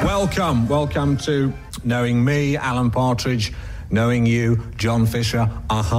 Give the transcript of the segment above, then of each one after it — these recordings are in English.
Welcome to Knowing Me, Alan Partridge, Knowing You, John Fisher,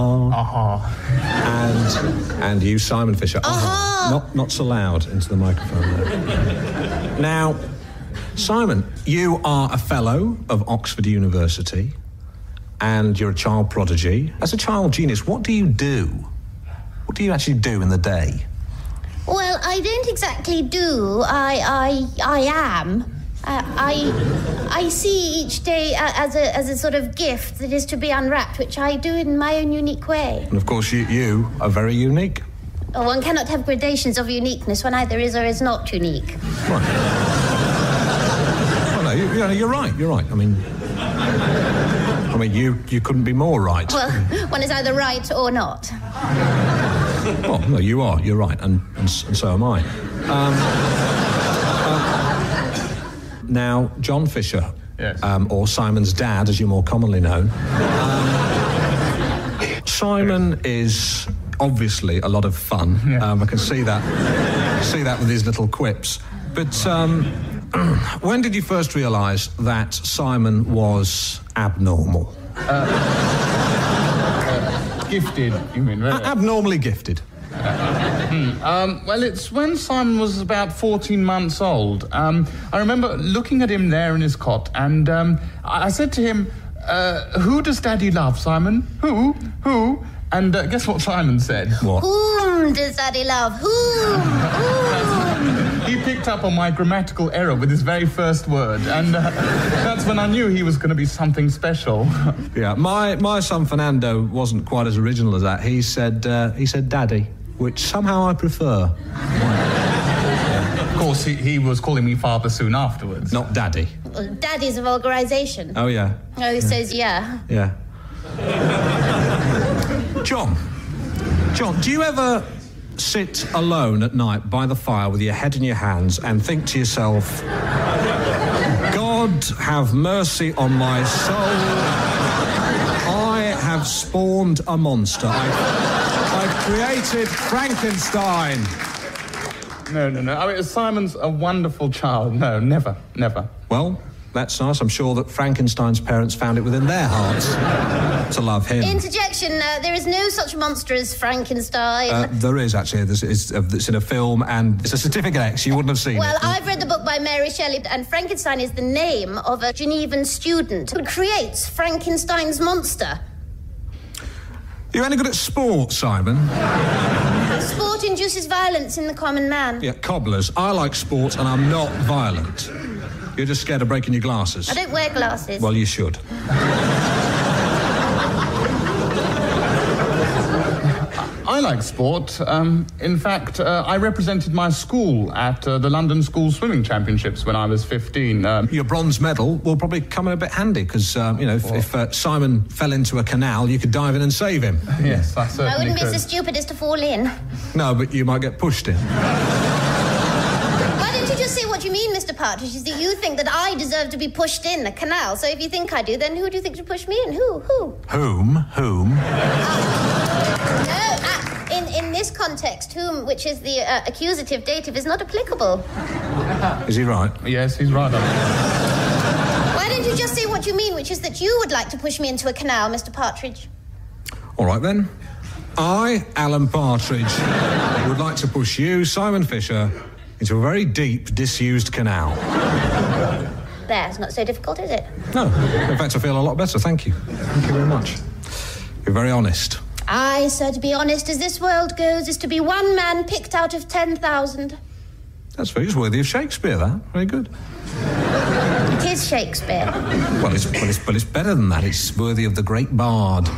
and you, Simon Fisher, Not so loud into the microphone there. Now, Simon, you are a fellow of Oxford University, and you're a child prodigy. As a child genius, what do you do? What do you actually do in the day? Well, I don't exactly do. I am. I see each day as a sort of gift that is to be unwrapped, which I do in my own unique way. And of course, you are very unique. Oh, one cannot have gradations of uniqueness when either is or is not unique. Right. Well, no, you're right. You're right. I mean, you couldn't be more right. Well, one is either right or not. Well, no, you are. You're right, and so am I. Now, John Fisher, yes. Or Simon's dad, as you're more commonly known. Simon is obviously a lot of fun. Yeah. I can see that with his little quips. But when did you first realise that Simon was abnormal? Gifted, you mean, really? Abnormally gifted. Well, it's when Simon was about 14 months old. I remember looking at him there in his cot, and I said to him, who does Daddy love, Simon? Who? And guess what Simon said? What? Whom does Daddy love? Whom? He picked up on my grammatical error with his very first word, and that's when I knew he was going to be something special. Yeah, my son Fernando wasn't quite as original as that. He said Daddy, which somehow I prefer. Of course, he was calling me father soon afterwards. Not Daddy. Well, Daddy's a vulgarisation. Oh, yeah. Oh, he says yeah. Yeah. John, do you ever sit alone at night by the fire with your head in your hands and think to yourself, God have mercy on my soul, I have spawned a monster. I've created Frankenstein. No. I mean, Simon's a wonderful child. No, never. Well, that's nice. I'm sure that Frankenstein's parents found it within their hearts to love him. Interjection, there is no such monster as Frankenstein. There is, actually. It's in a film, and it's a certificate X. You wouldn't have seen Well, it. I've read the book by Mary Shelley, and Frankenstein is the name of a Genevan student who creates Frankenstein's monster. You're any good at sport, Simon? Sport induces violence in the common man. Yeah, cobblers. I like sport, and I'm not violent. You're just scared of breaking your glasses. I don't wear glasses. Well, you should. I like sport. In fact, I represented my school at the London School Swimming Championships when I was 15. Your bronze medal will probably come in a bit handy, because, if Simon fell into a canal, you could dive in and save him. Yes, I certainly I wouldn't be could. so stupid as to fall in. No, but you might get pushed in. Why don't you just say what you mean, Mr. Partridge? Is that you think that I deserve to be pushed in a canal? So if you think I do, then who do you think should push me in? Who? Whom? No, in this context, whom, which is the accusative dative, is not applicable. Is he right? Yes, he's right. Why don't you just say what you mean, which is that you would like to push me into a canal, Mr. Partridge? All right, then. I, Alan Partridge, would like to push you, Simon Fisher, into a very deep, disused canal. There, it's not so difficult, is it? No. In fact, I feel a lot better, thank you. Thank you very much. You're very honest. Aye, sir, to be honest, as this world goes, is to be one man picked out of 10,000. That's very worthy of Shakespeare, that. Very good. It is Shakespeare. Well, it's better than that. It's worthy of the great bard.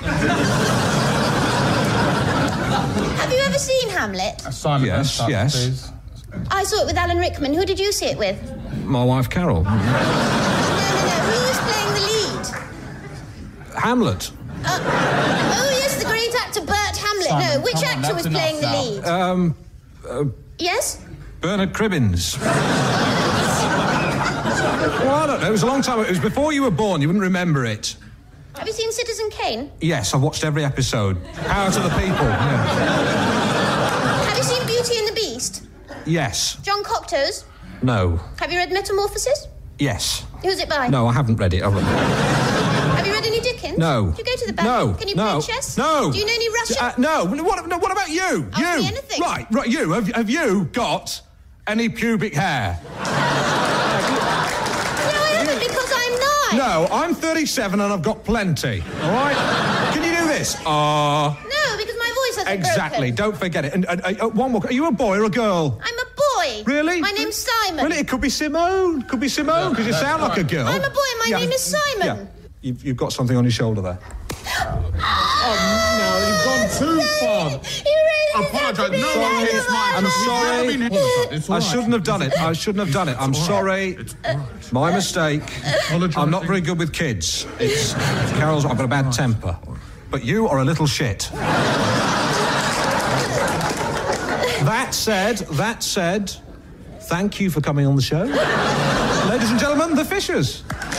Have you ever seen Hamlet? Simon, Yes. please. I saw it with Alan Rickman. Who did you see it with? My wife, Carol. No. Who was playing the lead? Hamlet. Oh, yes, the great actor Burt Hamlet. Simon, no, which come on, actor was that's playing the enough lead? Yes? Bernard Cribbins. Well, I don't know. It was a long time ago. It was before you were born. You wouldn't remember it. Have you seen Citizen Kane? Yes, I've watched every episode. Power to the people. Yeah. Have you seen Beauty and the Beast? Yes. John Cocteau's? No. Have you read Metamorphosis? Yes. Who's it by? No, I haven't read it. Have you read any Dickens? No. Do you go to the bank? No. Can you play chess? No. Do you know any Russian? No. What about you? Ask you. me anything. Right. You. Have you got any pubic hair? No, I haven't because I'm 9. No, I'm 37 and I've got plenty. All right. Can you do this? No, because my voice hasn't Exactly. broken. Don't forget it. And one more. Are you a boy or a girl? I'm a boy. Really? My name's Simon. Really? It could be Simone. Could be Simone because you sound like a girl. I'm a boy and my name is Simon. Yeah. You've got something on your shoulder there. Oh, no, you've gone too far. You really I apologise. No, Sorry. it's mine. I'm sorry. It's all I right. shouldn't have done it. I'm sorry. It's all right. My mistake. I'm not very good with kids. It's Carol's. I've got a bad temper. But you are a little shit. That said, thank you for coming on the show. Ladies and gentlemen, the Fishers.